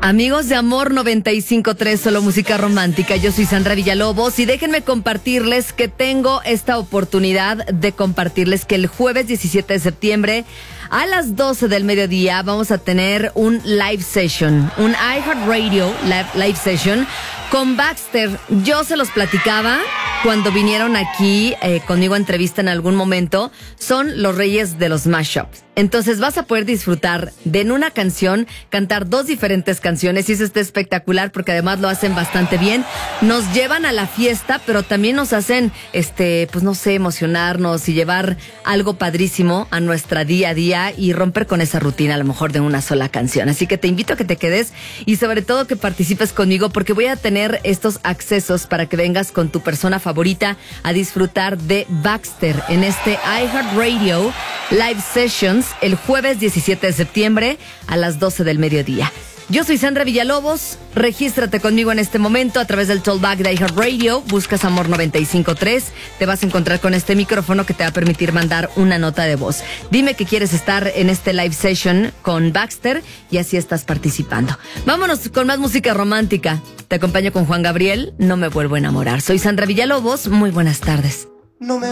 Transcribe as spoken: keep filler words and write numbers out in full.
Amigos de Amor noventa y cinco punto tres, solo música romántica. Yo soy Sandra Villalobos y déjenme compartirles que tengo esta oportunidad de compartirles que el jueves diecisiete de septiembre a las doce del mediodía vamos a tener un live session, un iHeartRadio live, live session con Baxter. Yo se los platicaba cuando vinieron aquí eh, conmigo a entrevista en algún momento. Son los reyes de los mashups. Entonces vas a poder disfrutar de en una canción, cantar dos diferentes canciones y eso está espectacular porque además lo hacen bastante bien. Nos llevan a la fiesta, pero también nos hacen, este, pues no sé, emocionarnos y llevar algo padrísimo a nuestra día a día y romper con esa rutina a lo mejor de una sola canción. Así que te invito a que te quedes y sobre todo que participes conmigo porque voy a tener estos accesos para que vengas con tu persona favorita a disfrutar de Baxter en este iHeartRadio Live Sessions el jueves diecisiete de septiembre a las doce del mediodía. Yo soy Sandra Villalobos, regístrate conmigo en este momento a través del Tollback de iHeartRadio, buscas Amor noventa y cinco punto tres, te vas a encontrar con este micrófono que te va a permitir mandar una nota de voz. Dime que quieres estar en este live session con Baxter y así estás participando. Vámonos con más música romántica. Te acompaño con Juan Gabriel, No me vuelvo a enamorar. Soy Sandra Villalobos, muy buenas tardes. No me